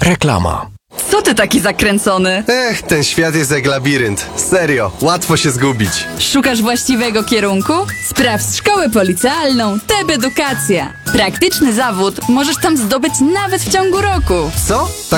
Reklama. Co ty taki zakręcony? Ech, ten świat jest jak labirynt. Serio, łatwo się zgubić. Szukasz właściwego kierunku? Sprawdź szkołę policealną TEB Edukacja. Praktyczny zawód możesz tam zdobyć nawet w ciągu roku. Co? Tak